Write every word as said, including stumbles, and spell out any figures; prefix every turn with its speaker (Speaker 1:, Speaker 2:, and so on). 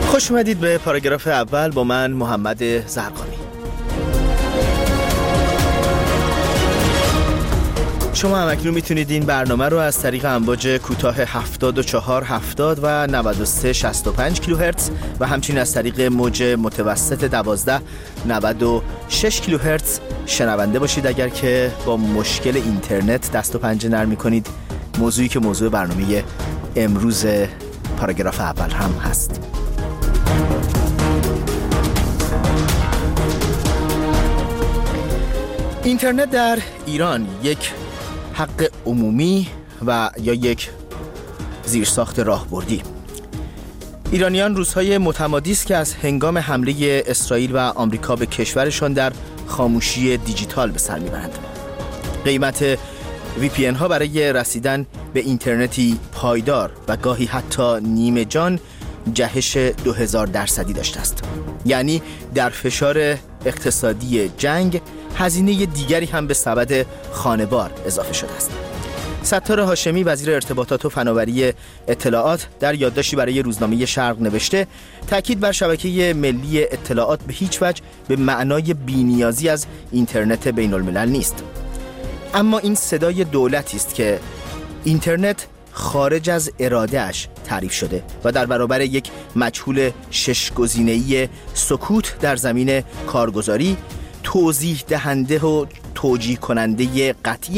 Speaker 1: خوش اومدید به پاراگراف اول با من محمد زرقانی. شما هم اکنون میتونید این برنامه رو از طریق امواج کوتاه هفتاد و چهار هفتاد و نود و سه شصت و پنج کیلوهرتز و همچنین از طریق موج متوسط دوازده نود و شش کیلوهرتز شنونده باشید. اگر که با مشکل اینترنت دست و پنجه نرم می‌کنید، موضوعی که موضوع برنامه امروز پاراگراف اول هم هست. اینترنت در ایران یک حق عمومی و یا یک زیرساخت راهبردی. ایرانیان روزهای متمادی است که از هنگام حمله اسرائیل و آمریکا به کشورشان در خاموشی دیجیتال به سر میبرند. قیمت وی پی ان ها برای رسیدن به اینترنتی پایدار و گاهی حتی نیمه جان جهش دو هزار درصدی داشته است. یعنی در فشار اقتصادی جنگ هزینه دیگری هم به سبد خانوار اضافه شده است. ستار هاشمی وزیر ارتباطات و فناوری اطلاعات در یادداشتی برای روزنامه شرق نوشته تاکید بر شبکه ملی اطلاعات به هیچ وجه به معنای بی‌نیازی از اینترنت بین الملل نیست. اما این صدای دولتی است که اینترنت خارج از اراده‌اش تعریف شده و در برابر یک مجهول شش گزینه‌ای سکوت در زمین کارگزاری توضیح دهنده و توجیه کننده قطعی